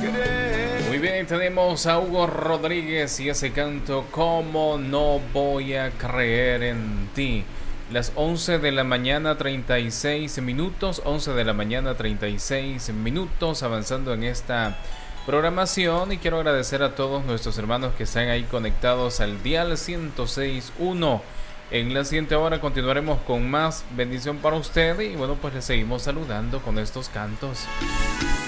Muy bien, tenemos a Hugo Rodríguez y ese canto, ¿cómo no voy a creer en ti? Las 11 de la mañana 36 minutos, 11 de la mañana 36 minutos, avanzando en esta programación, y quiero agradecer a todos nuestros hermanos que están ahí conectados al dial 106.1. En la siguiente hora continuaremos con más bendición para usted y bueno, pues le seguimos saludando con estos cantos.